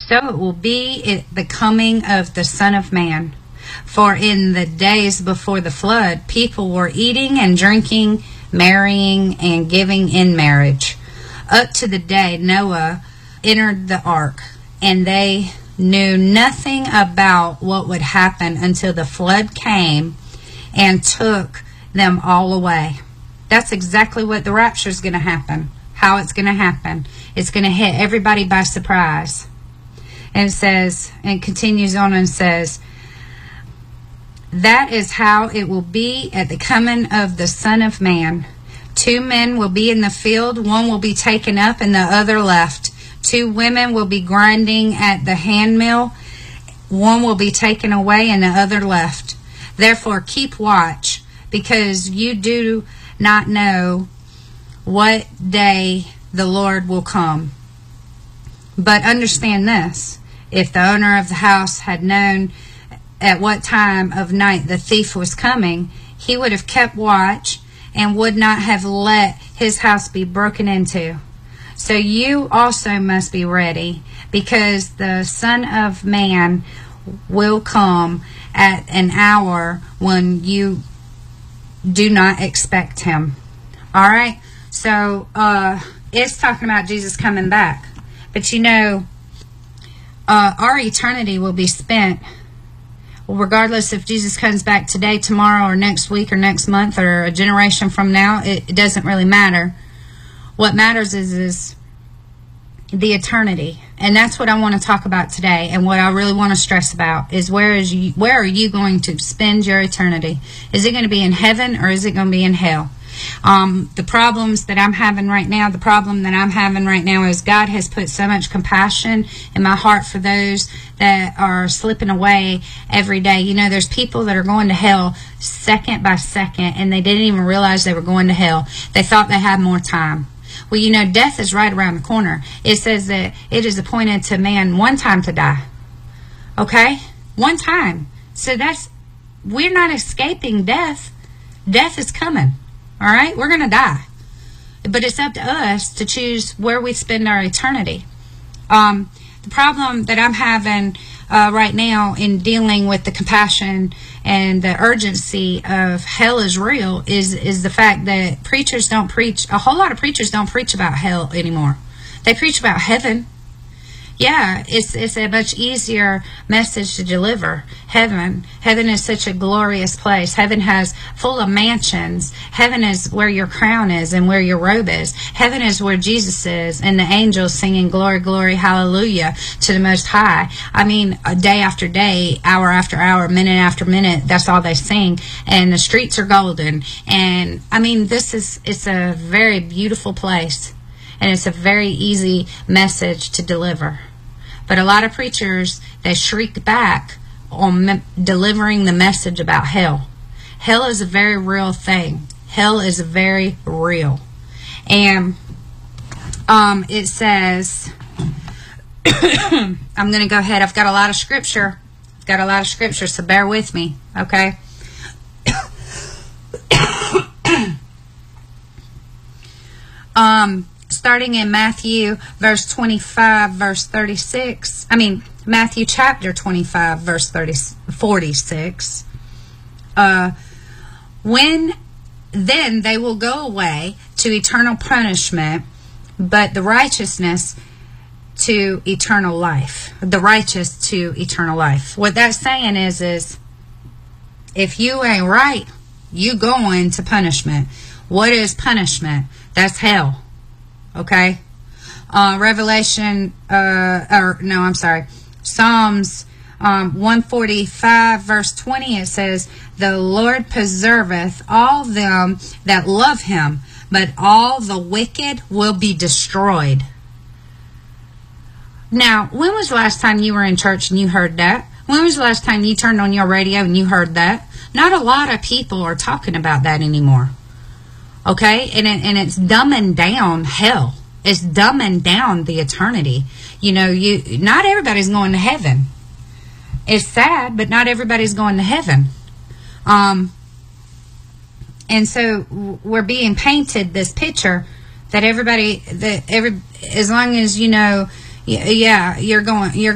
so it will be at the coming of the Son of Man. For in the days before the flood, people were eating and drinking, marrying and giving in marriage, up to the day Noah entered the ark, and they knew nothing about what would happen until the flood came and took them all away. That's exactly what the rapture is going to happen, how it's going to happen. It's going to hit everybody by surprise. And it says, and continues on and says, that is how it will be at the coming of the Son of Man. 2 men will be in the field, one will be taken up and the other left. 2 women will be grinding at the handmill, one will be taken away and the other left. Therefore keep watch, because you do not know what day the Lord will come. But understand this, if the owner of the house had known at what time of night the thief was coming, he would have kept watch and would not have let his house be broken into. So you also must be ready, because the Son of Man will come at an hour when you do not expect him. All right? So it's talking about Jesus coming back. But you know, our eternity will be spent, regardless if Jesus comes back today, tomorrow, or next week, or next month, or a generation from now. It doesn't really matter. What matters is the eternity. And that's what I want to talk about today. And what I really want to stress about is where are you going to spend your eternity? Is it going to be in heaven, or is it going to be in hell? The problems that I'm having right now, the problem that I'm having right now is God has put so much compassion in my heart for those that are slipping away every day. You know, there's people that are going to hell second by second, and they didn't even realize they were going to hell. They thought they had more time. Well, you know, death is right around the corner. It says that it is appointed to man one time to die. Okay? One time. So we're not escaping death. Death is coming. All right? We're going to die. But it's up to us to choose where we spend our eternity. The problem that I'm having right now in dealing with the compassion and the urgency of hell is real is the fact that preachers don't preach, a whole lot of preachers don't preach about hell anymore. They preach about heaven. Yeah, it's a much easier message to deliver. Heaven is such a glorious place. Heaven has full of mansions. Heaven is where your crown is and where your robe is. Heaven is where Jesus is, and the angels singing glory, glory, hallelujah to the Most High. I mean, day after day, hour after hour, minute after minute, that's all they sing. And the streets are golden. And I mean, it's a very beautiful place. And it's a very easy message to deliver. But a lot of preachers, they shriek back on delivering the message about hell. Hell is a very real thing. Hell is very real. And it says, I'm going to go ahead. I've got a lot of scripture. So bear with me, okay? Starting in Matthew verse 25, verse 36. Matthew chapter 25, verse 46. When then they will go away to eternal punishment, but the righteousness to eternal life. The righteous to eternal life. What that's saying is if you ain't right, you go into punishment. What is punishment? That's hell. Okay? Psalms 145 verse 20, it says, the Lord preserveth all them that love him, but all the wicked will be destroyed. Now, when was the last time you were in church and you heard that? When was the last time you turned on your radio and you heard that? Not a lot of people are talking about that anymore. Okay? And it's dumbing down hell. It's dumbing down the eternity. You know, not everybody's going to heaven. It's sad, but not everybody's going to heaven. And so we're being painted this picture that as long as you know, yeah, you're going